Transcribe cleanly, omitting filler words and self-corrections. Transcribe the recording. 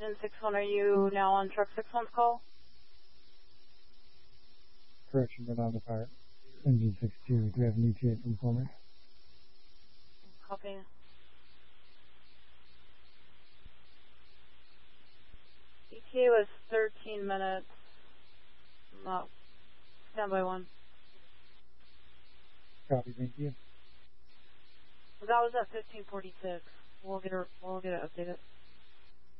Engine 6-1, are you now on truck 6-1's call? Correction, but on the fire. Engine 6-2, do we have an ETA from Fulmer? Copy. ETA was 13 minutes. No. Standby 1. Copy, thank you. That was at 15:46. We'll get it updated.